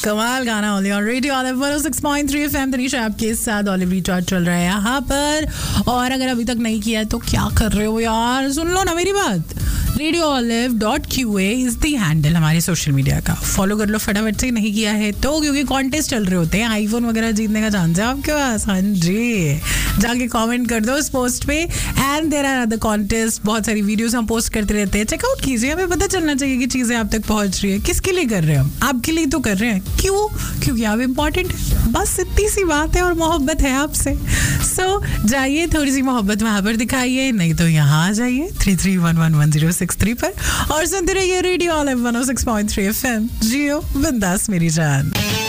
कमाल गाना only on radio olive 106.3 FM। Tanisha आपके साथ ऑलिव रिचार्ज चल रहा है यहाँ पर। और अगर अभी तक नहीं किया है तो क्या कर रहे हो यार, सुन लो ना मेरी बात। radioolive.qa इज द हैंडल हमारे सोशल मीडिया का। फॉलो कर लो फटाफट से, नहीं किया है तो, क्योंकि कॉन्टेस्ट चल रहे होते हैं, आईफोन वगैरह जीतने का चांस है आपके पास। हाँ जी, जाके कमेंट कर दो उस पोस्ट पे। And there are other contest, बहुत सारी वीडियोस हम पोस्ट करते रहते हैं, चेकआउट कीजिए। हमें पता चलना चाहिए कि चीजें आप तक पहुंच रही है। किसके लिए कर रहे हैं हम? आपके लिए तो कर रहे हैं। क्यों? क्योंकि आप इम्पोर्टेंट है, बस इतनी सी बात है। और मोहब्बत है आपसे। सो जाइए, थोड़ी सी मोहब्बत वहां पर दिखाइए, नहीं तो यहाँ आ जाइए 33111063 पर और सुनते रहिए रेडियो ऑलिव 106.3 FM। जियो बिंदास मेरी जान।